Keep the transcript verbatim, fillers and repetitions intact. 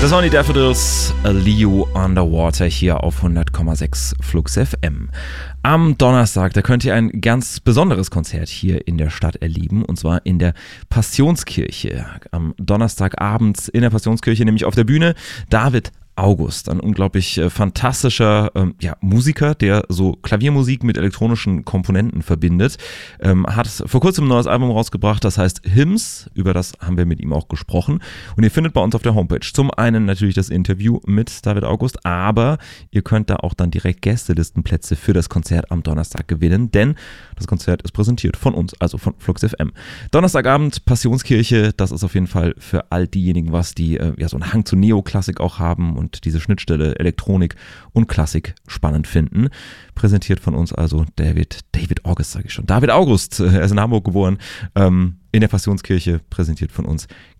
Das waren die Daffodils, Leo Underwater hier auf hundert Komma sechs Flux F M. Am Donnerstag, da könnt ihr ein ganz besonderes Konzert hier in der Stadt erleben, und zwar in der Passionskirche. Am Donnerstagabend in der Passionskirche, nämlich auf der Bühne, David August, ein unglaublich äh, fantastischer ähm, ja, Musiker, der so Klaviermusik mit elektronischen Komponenten verbindet, ähm, hat vor kurzem ein neues Album rausgebracht, das heißt Hymns, über das haben wir mit ihm auch gesprochen, und ihr findet bei uns auf der Homepage zum einen natürlich das Interview mit David August, aber ihr könnt da auch dann direkt Gästelistenplätze für das Konzert am Donnerstag gewinnen, denn das Konzert ist präsentiert von uns, also von Flux F M. Donnerstagabend, Passionskirche, das ist auf jeden Fall für all diejenigen was, die äh, ja so einen Hang zu Neoklassik auch haben und und diese Schnittstelle Elektronik und Klassik spannend finden. Präsentiert von uns also David, David August, sage ich schon. David August, er ist in Hamburg geboren, ähm, in der Passionskirche, präsentiert von uns.